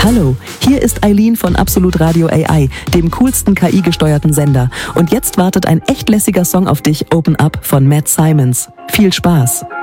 Hallo, hier ist Eileen von Absolut Radio AI, dem coolsten KI-gesteuerten Sender. Und jetzt wartet ein echt lässiger Song auf dich, Open Up von Matt Simons. Viel Spaß!